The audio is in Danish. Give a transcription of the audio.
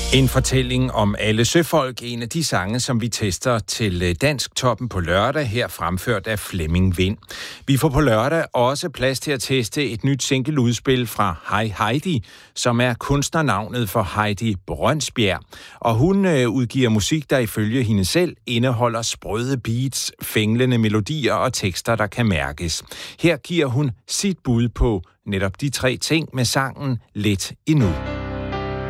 En fortælling om alle søfolk, en af de sange, som vi tester til Dansk Toppen på lørdag, her fremført af Flemming Vind. Vi får på lørdag også plads til at teste et nyt singleudspil fra Hej Heidi, som er kunstnernavnet for Heidi Brønsbjerg. Og hun udgiver musik, der ifølge hende selv indeholder sprøde beats, fænglende melodier og tekster, der kan mærkes. Her giver hun sit bud på netop de 3 ting med sangen Lidt endnu.